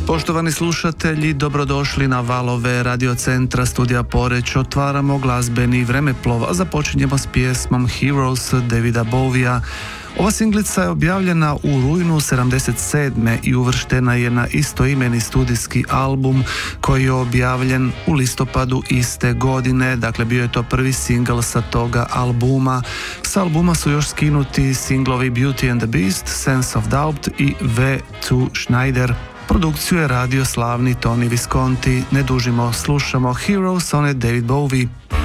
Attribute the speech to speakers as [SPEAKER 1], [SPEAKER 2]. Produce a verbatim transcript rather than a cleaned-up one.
[SPEAKER 1] Poštovani slušatelji, dobrodošli na valove radiocentra Studija Poreć. Otvaramo glazbeni vremeplov, a započinjemo s pjesmom Heroes Davida Bowiea. Ova singlica je objavljena u rujnu sedamdeset sedme i uvrštena je na istoimeni studijski album koji je objavljen u listopadu iste godine, dakle bio je to prvi singl sa toga albuma. S albuma su još skinuti singlovi Beauty and the Beast, Sense of Doubt i V dva Schneider. Produkciju je radio slavni Tony Visconti. Ne dužimo, slušamo Heroes, on je David Bowie.